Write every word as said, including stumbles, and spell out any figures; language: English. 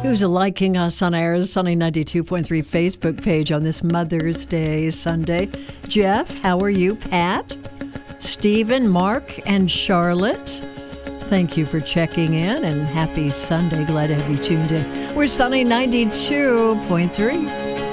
who's liking us on our Sunny ninety-two point three Facebook page on this Mother's Day Sunday. Jeff, how are you? Pat, Stephen, Mark, and Charlotte. Thank you for checking in, and happy Sunday. Glad to have you tuned in. We're Sunny ninety-two point three.